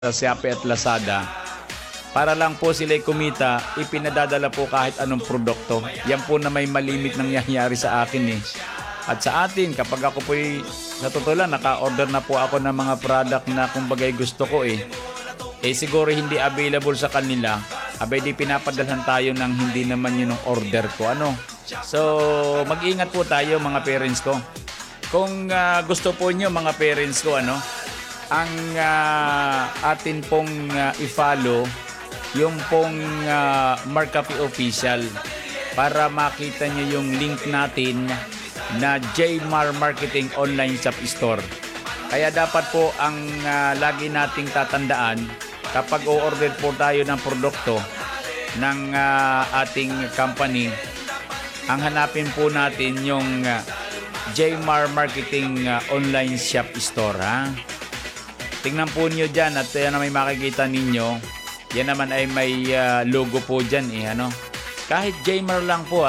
sa Shopee at Lazada, para lang po sila kumita, ipinadadala po kahit anong produkto. Yan po na may malimit nangyayari sa akin eh. At sa atin, kapag ako po sa totoo lang, naka-order na po ako ng mga product na kumbagay gusto ko eh. Eh siguro hindi available sa kanila, abay di pinapadalhan tayo ng hindi naman yun ang order ko. Ano? So, mag-ingat po tayo mga parents ko. Kung gusto po nyo mga parents ko, ano, ang atin pong i-follow yung pong Mark Cafe Official para makita nyo yung link natin na Jmar Marketing Online Shop Store. Kaya dapat po ang lagi nating tatandaan kapag o-order po tayo ng produkto ng ating company, ang hanapin po natin yung Jmar Marketing Online Shop Store. Ha? Tingnan po nyo dyan at yan na may makikita ninyo. Yan naman ay may logo po dyan eh, ano? Kahit Jmar lang po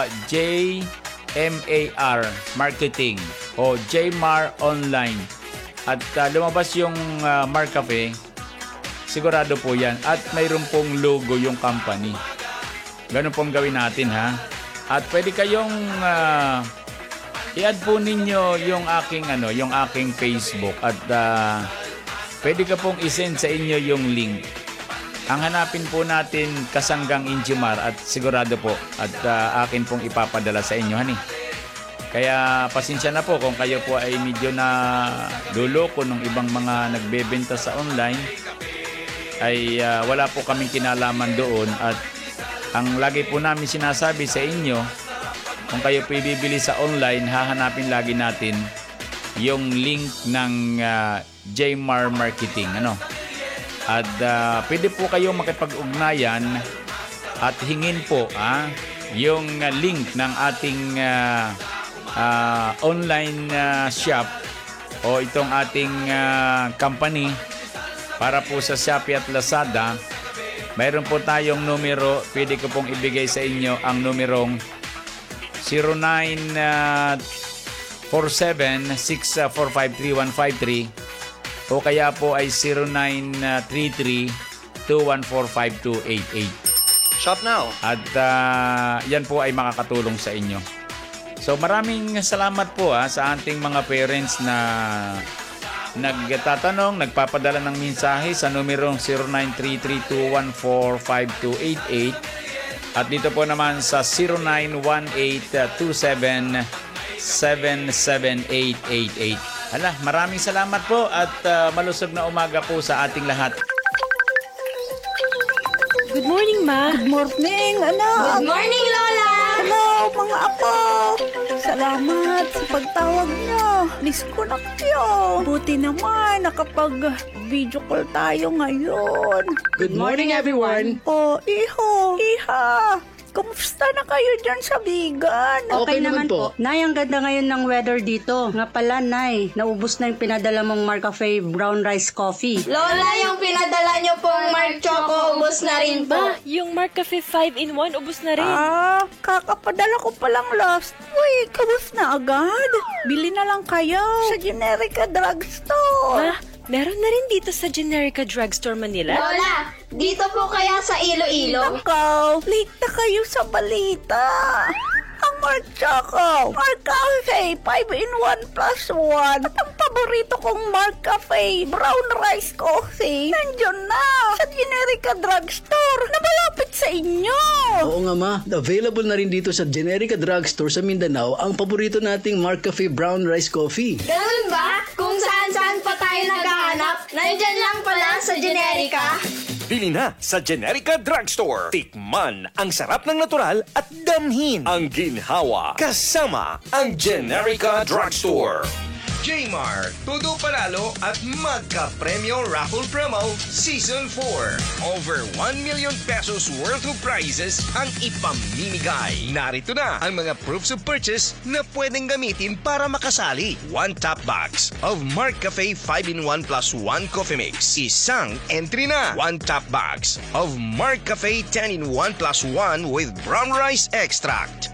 Jmar Marketing o Jmar Online. At lumabas yung Mark Cafe, sigurado po yan. At mayroon pong logo yung company. Ganun pong gawin natin ha. At pwede kayong i-add po ninyo yung aking Facebook at pwede ka pong i-send sa inyo yung link. Ang hanapin po natin Kasanggang Injimar at sigurado po at akin pong ipapadala sa inyo, hani. Kaya pasensya na po kung kayo po ay medyo na luloko ng ibang mga nagbebenta sa online, ay wala po kaming kinalaman doon. At ang lagi po namin sinasabi sa inyo, kung kayo po bibili sa online, hahanapin lagi natin yung link ng Jmar Marketing, ano. At pwede po kayong makipag-ugnayan at hingin po yung link ng ating online shop o itong ating company para po sa Shopee at Lazada. Mayroon po tayong numero, pwede ko pong ibigay sa inyo ang numerong 0947-645-3153 o kaya po ay 0933-214-5288. Shop now. At yan po ay makakatulong sa inyo. So maraming salamat po sa ating mga parents na nagtatanong, nagpapadala ng mensahe sa numerong 0933-214-5288 at dito po naman sa 0918-27-77888. Hala, maraming salamat po at malusog na umaga po sa ating lahat. Good morning, Ma. Good morning, anak. Good morning, Lola. Hello, mga apo. Salamat sa pagtawag niyo. Miss ko na kayo. Buti naman, nakapag-video call tayo ngayon. Good morning, everyone. Oh, iho, iha. Kumusta na kayo dyan sa Bigan? Okay naman po. Nay, ang ganda ngayon ng weather dito. Nga pala, Nay, naubos na yung pinadala mong Mark Cafe Brown Rice Coffee. Lola, yung pinadala nyo pong Mark Choco, ubos na rin po. Ma, yung Mark Cafe 5-in-1, ubos na rin. Kakapadala ko palang last week. Kabos na agad. Bili na lang kayo sa Generica Drugstore. Ma, meron na rin dito sa Generica Drugstore Manila. Lola, dito po kaya sa Iloilo? Nakaw, late na kayo sa balita. Ang Mark Choco, Mark Cafe, 5-in-1 plus 1. At ang paborito kong Mark Cafe, Brown Rice Coffee, nandiyan na sa Generica Drugstore na malapit sa inyo. Oo nga ma, available na rin dito sa Generica Drugstore sa Mindanao ang paborito nating Mark Cafe Brown Rice Coffee. Ganun ba? Kung saan-saan pa tayo naghahanap, nandyan lang pala sa Generica. Bili na sa Generica Drugstore. Tikman ang sarap ng natural at damhin ang ginhawa kasama ang Generica Drugstore. Jmar, Todo Panalo at Magka-Premyo Raffle Promo Season 4. Over 1 million pesos worth of prizes ang ipamimigay. Narito na ang mga proofs of purchase na pwedeng gamitin para makasali. 1 top box of Mark Cafe 5-in-1 plus 1 coffee mix. Isang entry na. 1 top box of Mark Cafe 10-in-1 plus 1 with brown rice extract.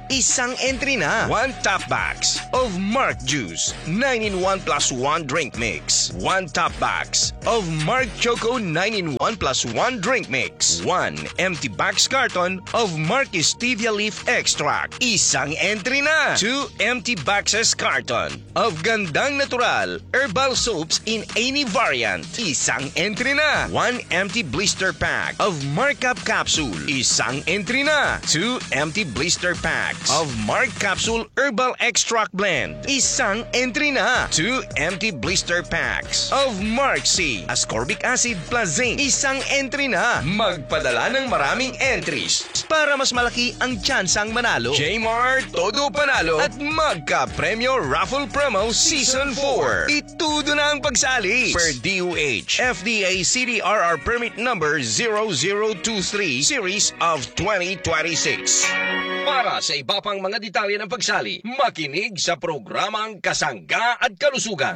isang entry na. 1 top box of Mark Juice 9-in-1 plus 1 drink mix. 1 top box of Mark Choco 9-in-1 plus 1 drink mix. 1 empty box carton of Mark Stevia Leaf Extract. Isang entry na. 2 empty boxes carton of Gandang Natural Herbal Soaps in any variant. Isang entry na. 1 empty blister pack of Markup Capsule. Isang entry na. 2 empty blister packs of Mark Capsule Herbal Extract Blend. Isang entry na. 2 empty blister packs of Mark C Ascorbic Acid plus Zinc. Isang entry na. Magpadala ng maraming entries para mas malaki ang tsansang manalo. J-Mart, todo panalo at magka-premyo raffle promo Season 4. Itudo na ang pagsali. Per DOH, FDA CDRR permit number 0023 series of 2026. Para sa iba pang mga detalye ng pagsali, makinig sa programang Kasangga at Kalusugan.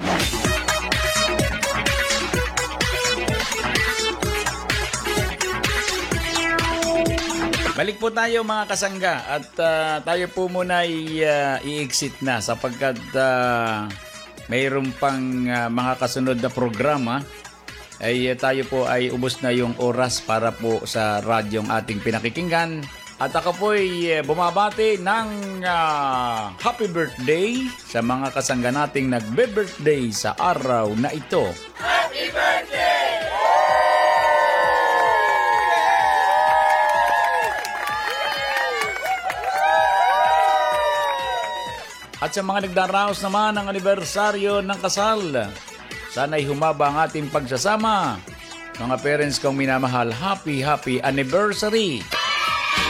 Balik po tayo mga kasangga at tayo po muna i-exit na sapagkat mayroon pang mga kasunod na programa ay tayo po ay ubos na yung oras para po sa radyong ating pinakikinggan. At ako po ay bumabati ng happy birthday sa mga kasangga nating nagbe-birthday sa araw na ito. Happy birthday! At sa mga nagdaraos naman ng anibersaryo ng kasal, sana'y humaba ang ating pagsasama. Mga parents kong minamahal, happy anniversary!